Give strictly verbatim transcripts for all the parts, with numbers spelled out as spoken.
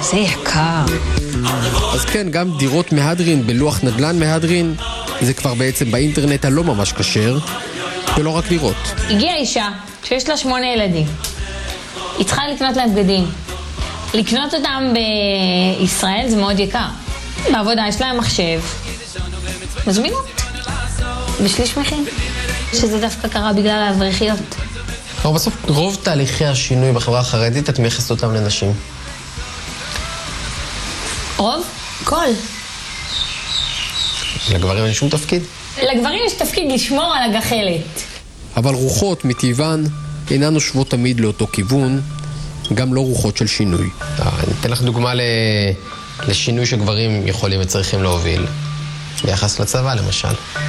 זה יקר. אז כן, גם דירות מהדרין בלוח נדל"ן מהדרין, זה כבר בעצם באינטרנט הלא ממש כשר, ולא רק דירות. הגיעה אישה שיש לה שמונה ילדים. היא צריכה לקנות להם בגדים. לקנות אותם בישראל זה מאוד יקר. בעבודה יש להם מחשב. מזמינות. בשליש מחיר. שזה דווקא קרה בגלל האברכיות. אבל בסוף רוב תהליכי השינוי בחברה החרדית, את מייחסת אותם לנשים. רוב? כל. לגברים אין שום תפקיד? לגברים יש תפקיד לשמור על הגחלת. אבל רוחות מטבען אינן נושבות תמיד לאותו כיוון, גם לא רוחות של שינוי. אני אתן לך דוגמה ל... לשינוי שגברים יכולים וצריכים להוביל. ביחס לצבא למשל.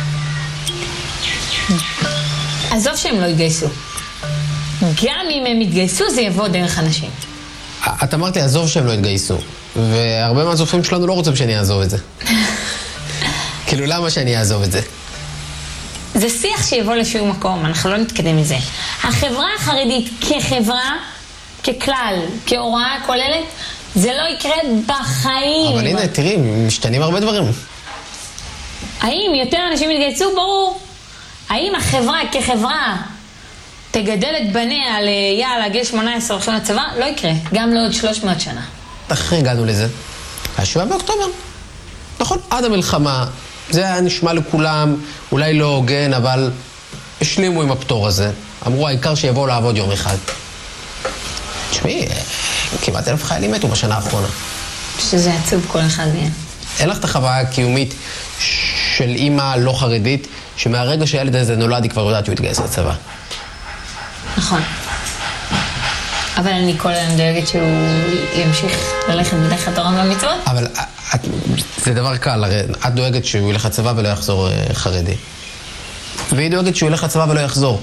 עזוב שהם לא יתגייסו. גם אם הם יתגייסו זה יבוא דרך אנשים. את אמרת לי עזוב שהם לא יתגייסו. והרבה מהצופים שלנו לא רוצים שאני אעזוב את זה. כאילו למה שאני אעזוב את זה? זה שיח שיבוא לשום מקום, אנחנו לא נתקדם מזה. החברה החרדית כחברה, ככלל, כהוראה כוללת, זה לא יקרה בחיים. אבל הנה, תראי, משתנים הרבה דברים. האם יותר אנשים יתגייסו? ברור. האם החברה כחברה תגדל את בניה ליעלה גיל שמונה עשרה הולכים לצבא? לא יקרה, גם לא עוד שלוש מאות שנה. איך הגענו לזה? השבעה באוקטובר. נכון, עד המלחמה. זה היה נשמע לכולם, אולי לא הוגן, אבל השלימו עם הפטור הזה. אמרו, העיקר שיבואו לעבוד יום אחד. תשמעי, כמעט אלף חיילים מתו בשנה האחרונה. שזה עצוב כל אחד מהם. אין לך את החוויה הקיומית של אימא לא חרדית, שמהרגע שהילד הזה נולד היא כבר יודעת שהוא יתגייס לצבא. נכון. אבל אני כל היום דואגת שהוא ימשיך ללכת בדרך התורה והמצוות. אבל את, זה דבר קל, הרי את דואגת שהוא ילך לצבא ולא יחזור חרדי. והיא דואגת שהוא ילך לצבא ולא יחזור.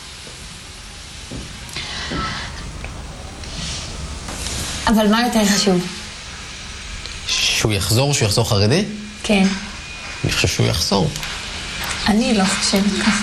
אבל מה יותר חשוב? שהוא יחזור, שהוא יחזור חרדי? כן. אני חושב שהוא יחזור. אני לא חושבת ככה.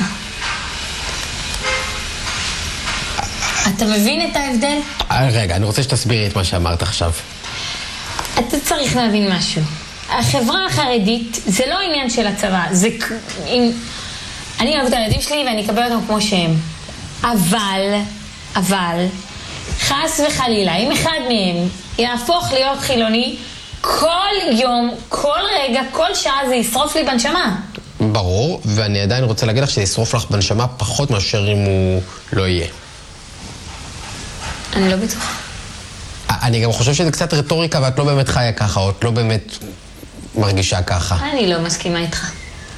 אתה מבין את ההבדל? רגע, אני רוצה שתסבירי את מה שאמרת עכשיו. אתה צריך להבין משהו. החברה החרדית זה לא עניין של הצבא. זה... אני אוהבת את הילדים שלי ואני אקבל אותם כמו שהם. אבל, אבל, חס וחלילה, אם אחד מהם יהפוך להיות חילוני, כל יום, כל רגע, כל שעה זה ישרוף לי בנשמה. ברור, ואני עדיין רוצה להגיד לך שישרוף לך בנשמה פחות מאשר אם הוא לא יהיה. אני לא בטוחה. אני גם חושב שזה קצת רטוריקה ואת לא באמת חיה ככה, או את לא באמת מרגישה ככה. אני לא מסכימה איתך.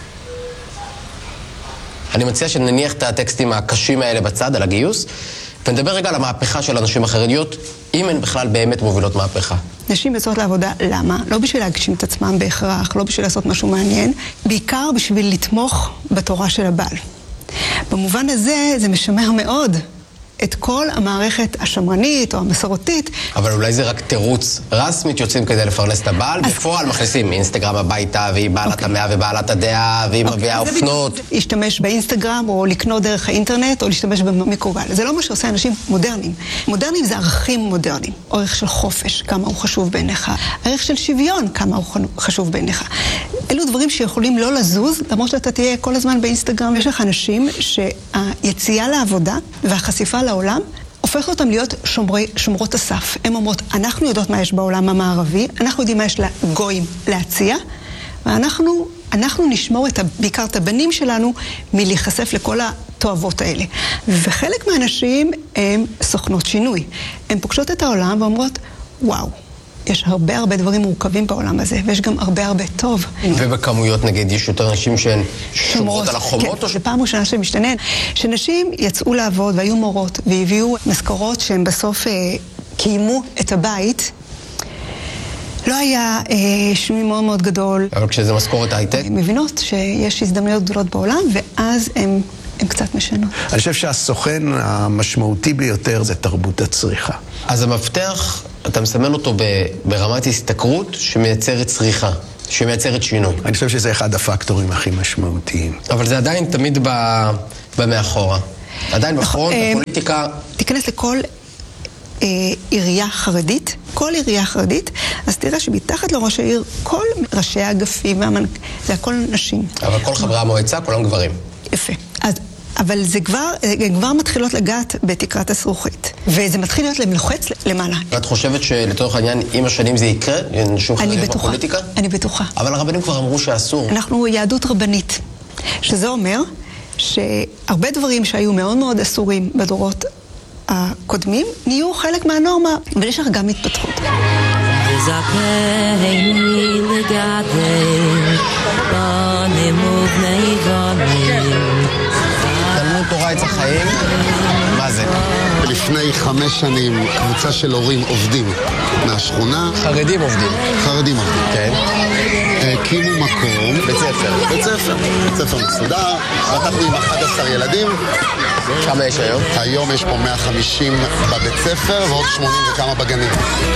אני מציע שנניח את הטקסטים הקשים האלה בצד, על הגיוס, ונדבר רגע על המהפכה של הנשים החרדיות, אם הן בכלל באמת מובילות מהפכה. נשים יוצאות לעבודה, למה? לא בשביל להגשים את עצמם בהכרח, לא בשביל לעשות משהו מעניין, בעיקר בשביל לתמוך בתורה של הבעל. במובן הזה זה משמר מאוד את כל המערכת השמרנית או המסורתית. אבל אולי זה רק תירוץ רסמית יוצאים כדי לפרנס את הבעל, אז... בפועל מכניסים אינסטגרם הביתה, והיא בעלת okay. המאה ובעלת הדעה, והיא okay. מביאה אופנות. להשתמש באינסטגרם או לקנות דרך האינטרנט או להשתמש במיקרוגל. זה לא מה שעושה אנשים מודרניים. מודרניים זה ערכים מודרניים. ערך של חופש, כמה הוא חשוב בעיניך. ערך של שוויון, כמה הוא חשוב בעיניך. אלו דברים שיכולים לא לזוז, למרות שאתה תהיה כל הזמן באינסטגרם. יש לך אנשים שהיציאה לעבודה והחשיפה לעולם הופך אותם להיות שומרי, שומרות הסף. הן אומרות, אנחנו יודעות מה יש בעולם המערבי, אנחנו יודעים מה יש לגויים להציע, ואנחנו אנחנו נשמור את, בעיקר את הבנים שלנו מלהיחשף לכל התועבות האלה. וחלק מהאנשים הם סוכנות שינוי. הן פוגשות את העולם ואומרות, וואו, יש הרבה הרבה דברים מורכבים בעולם הזה, ויש גם הרבה הרבה טוב. ובכמויות נגיד, יש יותר נשים שהן שומרות על החומות? כן, זה פעם ראשונה שמשתנה, שנשים יצאו לעבוד והיו מורות, והביאו משכורות שהן בסוף אה, קיימו את הבית. לא היה אה, שינוי מאוד מאוד גדול. אבל כשזה משכורת הייטק? מבינות שיש הזדמנויות גדולות בעולם, ואז הן... הם קצת משנות. אני חושב שהסוכן המשמעותי ביותר זה תרבות הצריכה. אז המפתח, אתה מסמן אותו ברמת הסתכרות שמייצרת צריכה, שמייצרת שינוי. אני חושב שזה אחד הפקטורים הכי משמעותיים. אבל זה עדיין תמיד במאחורה. עדיין בפרונט, בפוליטיקה. תיכנס לכל עירייה חרדית, כל עירייה חרדית, אז תראה שמתחת לראש העיר, כל ראשי האגפים והמנכ"לים, זה הכל נשים. אבל כל חברי המועצה, כולם גברים. יפה. אז, אבל זה כבר, הן כבר מתחילות לגעת בתקרת הזכוכית. וזה מתחיל להיות להם לוחץ למעלה. ואת חושבת שלתוך העניין, עם השנים זה יקרה? נשים אני חרדים בטוחה. בפוליטיקה? אני בטוחה. אבל הרבנים כבר אמרו שאסור. אנחנו יהדות רבנית, שזה אומר שהרבה דברים שהיו מאוד מאוד אסורים בדורות הקודמים, נהיו חלק מהנורמה, אבל יש לך גם התפתחות. תלמוד תורה עץ החיים, מה זה? לפני חמש שנים קבוצה של הורים עובדים מהשכונה, חרדים עובדים. חרדים עובדים, כן. הקימו מקום, בית ספר. בית ספר, בית ספר מסודר, פתחנו עם אחד עשר ילדים, כמה יש היום? היום יש פה מאה וחמישים בבית ספר ועוד שמונים וכמה בגנים.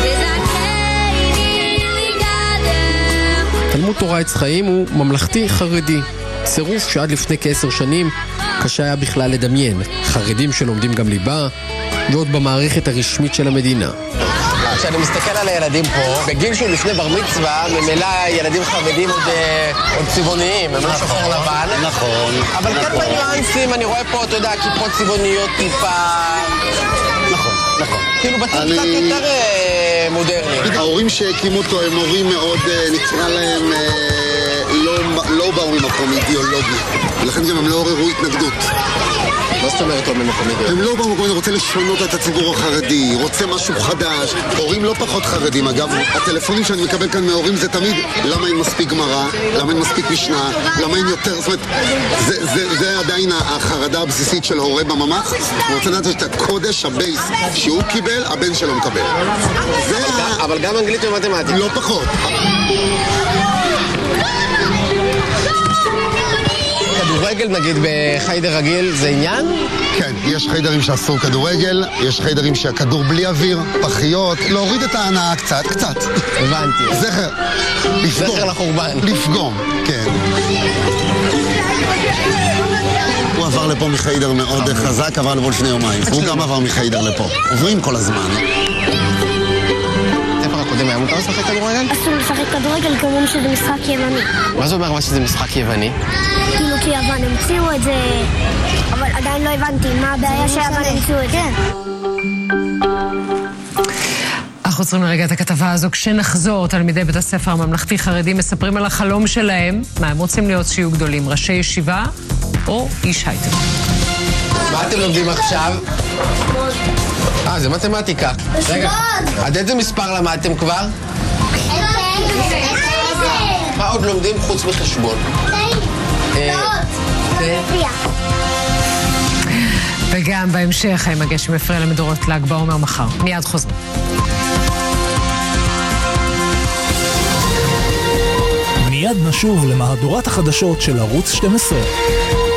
תלמוד תורה עץ חיים הוא ממלכתי חרדי. צירוף שעד לפני כעשר שנים קשה היה בכלל לדמיין. חרדים שלומדים גם ליבה, ועוד במערכת הרשמית של המדינה. כשאני מסתכל על הילדים פה, בגיל שהוא לפני בר מצווה, ממילא ילדים חרדים עוד, עוד צבעוניים, הם לא שחור לבן. נכון. אבל כן בניואנסים, אני רואה פה, אתה יודע, כיפות צבעוניות טיפה... נכון, נכון. כאילו בתים קצת יותר אה, מודרניים. ההורים שהקימו אותו הם הורים מאוד, נקרא להם, לא, לא באו ממקום אידיאולוגי, ולכן גם הם לא עוררו התנגדות. מה זאת אומרת לא ממקום אידיאולוגי? הם לא במקום, רוצה לשנות את הציבור החרדי, רוצה משהו חדש. הורים לא פחות חרדים, אגב, הטלפונים שאני מקבל כאן מההורים זה תמיד למה אין מספיק גמרא, למה אין מספיק משנה, למה אין יותר, זאת אומרת, זה, זה, זה עדיין החרדה הבסיסית של הורה בממ"ח. הוא רוצה לדעת את הקודש, הבייס, שהוא קיבל, הבן שלו מקבל. זה ה... אבל גם אנגלית ומתמטיקה. לא פחות. כדורגל נגיד בחיידר רגיל זה עניין? כן, יש חיידרים שאסור כדורגל, יש חיידרים שהכדור בלי אוויר, פחיות, להוריד את ההנאה קצת, קצת. הבנתי. זכר, לפגום. זכר לחורבן. לפגום, כן. הוא עבר לפה מחיידר מאוד חזק, עבר לפה לפני יומיים. הוא גם עבר מחיידר לפה. עוברים כל הזמן. הספר הקודם היה מותר לשחק כדורגל? אסור לשחק כדורגל, כי אומרים שזה משחק יווני. מה זה אומר מה שזה משחק יווני? כאילו כי יוון המציאו את זה, אבל עדיין לא הבנתי מה הבעיה שיוון המציאו את זה. אנחנו עוצרים לרגע את הכתבה הזו. כשנחזור, תלמידי בית הספר הממלכתי חרדי מספרים על החלום שלהם, מה הם רוצים להיות שיהיו גדולים, ראשי ישיבה או איש הייטק. מה אתם לומדים עכשיו? אה, זה מתמטיקה. רגע, עד איזה מספר למדתם כבר? מה עוד לומדים חוץ מחשבון? וגם בהמשך, האם הגשם יפריע למדורות ל"ג בעומר מחר. מיד חוזרים. מיד נשוב למהדורת החדשות של ערוץ שתים עשרה.